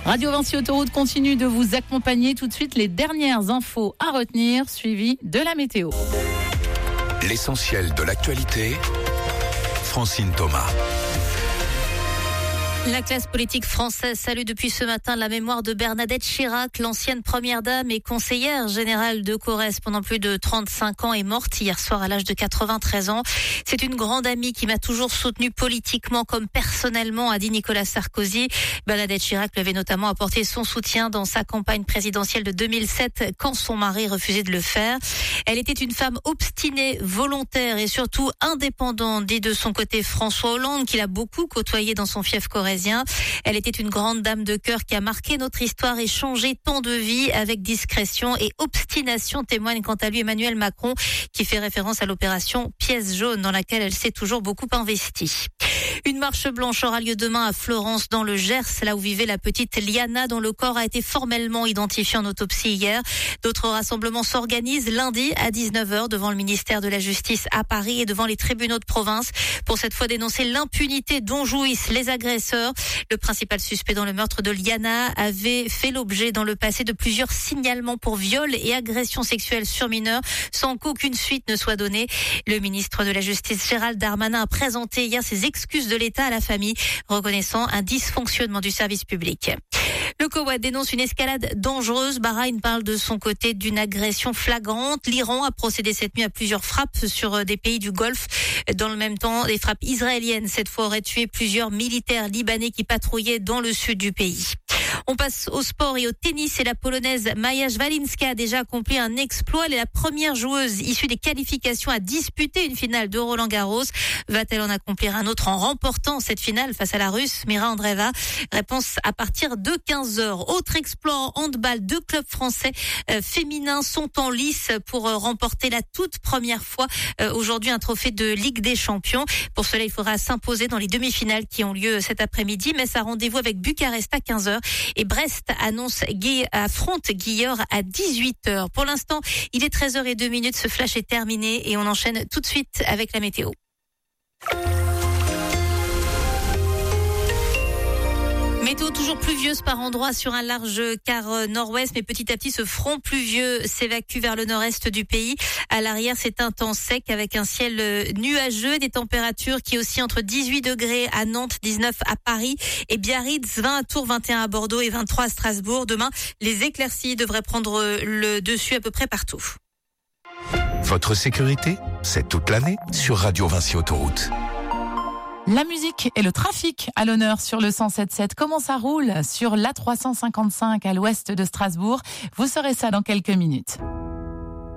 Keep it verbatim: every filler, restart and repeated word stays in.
Radio Vinci Autoroute continue de vous accompagner. Tout de suite, les dernières infos à retenir, suivies de la météo. L'essentiel de l'actualité, Francine Thomas. La classe politique française salue depuis ce matin la mémoire de Bernadette Chirac, l'ancienne première dame et conseillère générale de Corrèze pendant plus de trente-cinq ans, est morte hier soir à l'âge de quatre-vingt-treize ans. C'est une grande amie qui m'a toujours soutenue politiquement comme personnellement, a dit Nicolas Sarkozy. Bernadette Chirac lui avait notamment apporté son soutien dans sa campagne présidentielle de deux mille sept quand son mari refusait de le faire. Elle était une femme obstinée, volontaire et surtout indépendante, dit de son côté François Hollande, qu'il a beaucoup côtoyé dans son fief corrézien. Elle était une grande dame de cœur qui a marqué notre histoire et changé tant de vies avec discrétion et obstination, témoigne quant à lui Emmanuel Macron, qui fait référence à l'opération Pièce jaune dans laquelle elle s'est toujours beaucoup investie. Une marche blanche aura lieu demain à Florence dans le Gers, là où vivait la petite Liana, dont le corps a été formellement identifié en autopsie hier. D'autres rassemblements s'organisent lundi à dix-neuf heures devant le ministère de la Justice à Paris et devant les tribunaux de province pour cette fois dénoncer l'impunité dont jouissent les agresseurs. Le principal suspect dans le meurtre de Liana avait fait l'objet dans le passé de plusieurs signalements pour viol et agressions sexuelles sur mineurs sans qu'aucune suite ne soit donnée. Le ministre de la Justice Gérald Darmanin a présenté hier ses excuses de l'État à la famille, reconnaissant un dysfonctionnement du service public. Le Koweït dénonce une escalade dangereuse. Bahreïn parle de son côté d'une agression flagrante. L'Iran a procédé cette nuit à plusieurs frappes sur des pays du Golfe. Dans le même temps, des frappes israéliennes, cette fois, auraient tué plusieurs militaires libanais qui patrouillaient dans le sud du pays. On passe au sport et au tennis et la Polonaise Maja Swalinska a déjà accompli un exploit. Elle est la première joueuse issue des qualifications à disputer une finale de Roland-Garros. Va-t-elle en accomplir un autre en remportant cette finale face à la Russe Mira Andreeva? Réponse à partir de quinze heures. Autre exploit en handball, deux clubs français euh, féminins sont en lice pour euh, remporter la toute première fois euh, aujourd'hui un trophée de Ligue des Champions. Pour cela, il faudra s'imposer dans les demi-finales qui ont lieu cet après-midi. Mais ça rendez-vous avec Bucarest à quinze heures. Et Brest annonce affronte Guilleur à dix-huit heures. Pour l'instant, il est treize heures zéro deux minutes. Ce flash est terminé et on enchaîne tout de suite avec la météo. Météo toujours pluvieuse par endroits sur un large quart nord-ouest, mais petit à petit ce front pluvieux s'évacue vers le nord-est du pays. À l'arrière, c'est un temps sec avec un ciel nuageux, des températures qui oscillent entre dix-huit degrés à Nantes, dix-neuf à Paris et Biarritz, vingt à Tours, vingt et un à Bordeaux et vingt-trois à Strasbourg. Demain, les éclaircies devraient prendre le dessus à peu près partout. Votre sécurité, c'est toute l'année sur Radio Vinci Autoroute. La musique et le trafic à l'honneur sur le cent sept sept. Comment ça roule sur l'A trois cent cinquante-cinq à l'ouest de Strasbourg? Vous saurez ça dans quelques minutes.